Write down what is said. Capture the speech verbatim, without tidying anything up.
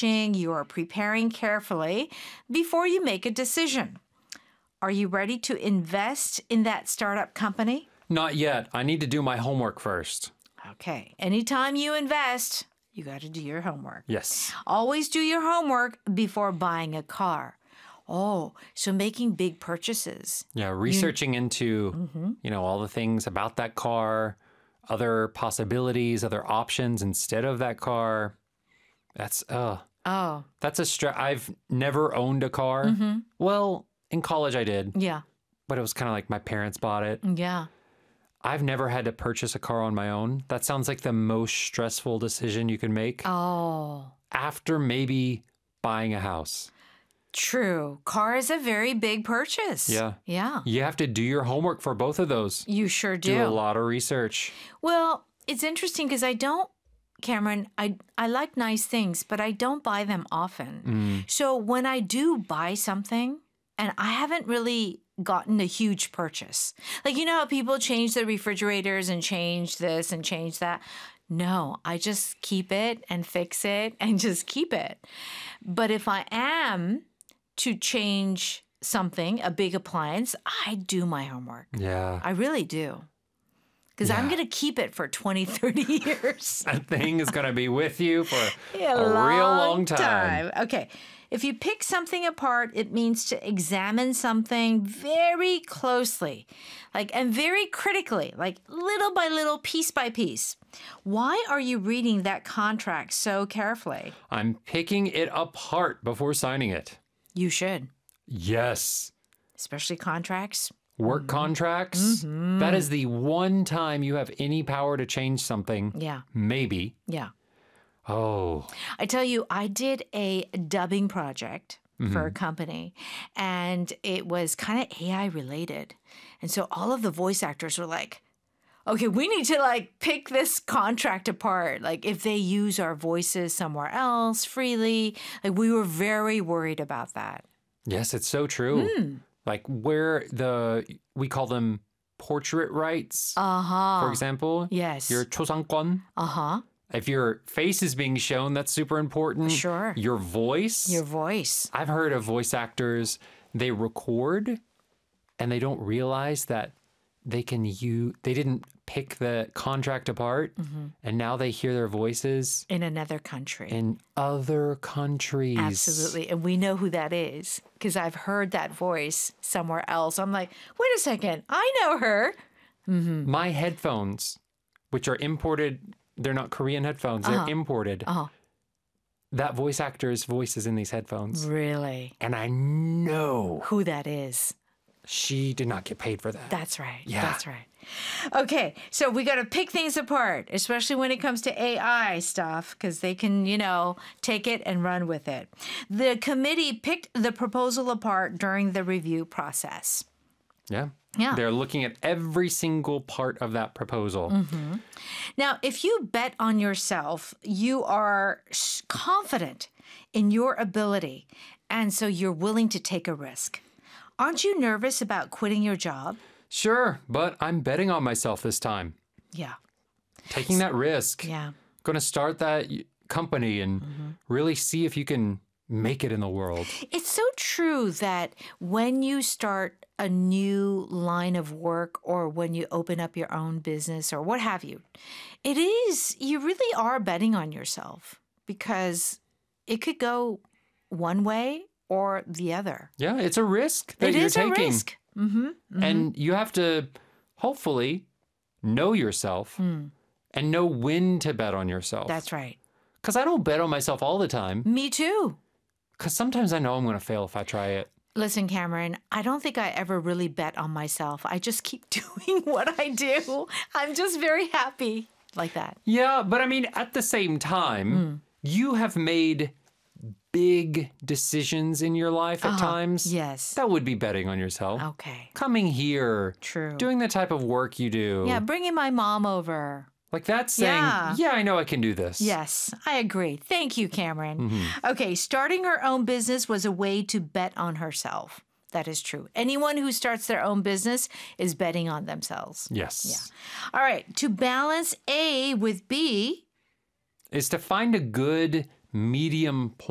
researching, you are preparing carefully before you make a decision. Are you ready to invest in that startup company? Not yet. I need to do my homework first. Okay. Anytime you invest, you got to do your homework. Yes. Always do your homework before buying a car. Oh, so making big purchases. Yeah, researching into, Mm-hmm. you know, all the things about that car, other possibilities, other options instead of that car. That's, uh, Oh, that's a stress. I've never owned a car. mm-hmm. Well, in college I did, Yeah, but it was kind of like my parents bought it. yeah. I've never had to purchase a car on my own. That sounds like the most stressful decision you can make Oh, after maybe buying a house. true. Car is a very big purchase. Yeah. Yeah, You have to do your homework for both of those. you sure do. Do a lot of research. Well, it's interesting because I don't, Cameron, I, I like nice things, but I don't buy them often. Mm. So when I do buy something, and I haven't really gotten a huge purchase, like, you know how people change their refrigerators and change this and change that? No, I just keep it and fix it and just keep it. But if I am to change something, a big appliance, I do my homework. Yeah. I really do. Because I'm Yeah. going to keep it for twenty, thirty years. That thing is going to be with you for Yeah, a real long time. Okay. If you pick something apart, it means to examine something very closely, like, and very critically, like little by little, piece by piece. Why are you reading that contract so carefully? I'm picking it apart before signing it. You should, Yes. especially contracts. Work contracts. That is the one time you have any power to change something. Yeah, Maybe. yeah. Oh. I tell you, I did a dubbing project for a company, and it was kind of A I related. And so all of the voice actors were like, okay, we need to like pick this contract apart. Like if they use our voices somewhere else freely, like we were very worried about that. Yes, it's so true. Like where the, we call them portrait rights, Uh-huh. for example. Yes. Your 초상권. Uh-huh. If your face is being shown, that's super important. Sure. Your voice. Your voice. I've heard of voice actors, they record and they don't realize that they can use, they didn't pick the contract apart and now they hear their voices In another country. in other countries. Absolutely. And we know who that is because I've heard that voice somewhere else. I'm like, wait a second, I know her. My headphones, which are imported, they're not Korean headphones, they're imported. Uh-huh. That voice actor's voice is in these headphones. Really? And I know Who that is. she did not get paid for that. That's right. Yeah. That's right. Okay. So we got to pick things apart, especially when it comes to A I stuff, because they can, you know, take it and run with it. The committee picked the proposal apart during the review process. Yeah. Yeah. They're looking at every single part of that proposal. Now, if you bet on yourself, you are s- confident in your ability, and so you're willing to take a risk. Aren't you nervous about quitting your job? Sure, but I'm betting on myself this time. Yeah. Taking that risk. Yeah. Going to start that y- company and really see if you can make it in the world. It's so true that when you start a new line of work or when you open up your own business or what have you, it is, you really are betting on yourself because it could go one way or the other. Yeah, it's a risk that It you're is taking. a risk. Mm-hmm. And you have to hopefully know yourself and know when to bet on yourself. That's right. Because I don't bet on myself all the time. Me too. Because sometimes I know I'm going to fail if I try it. Listen, Cameron, I don't think I ever really bet on myself. I just keep doing what I do. I'm just very happy like that. Yeah, but I mean, at the same time, you have made big decisions in your life at times. Yes. That would be betting on yourself. Okay. Coming here, True. doing the type of work you do. Yeah, bringing my mom over. Like that's saying, Yeah. yeah, I know I can do this. Yes, I agree. Thank you, Cameron. Mm-hmm. Okay, starting her own business was a way to bet on herself. That is true. Anyone who starts their own business is betting on themselves. Yes. All right, to balance A with B, Is to find a good medium point.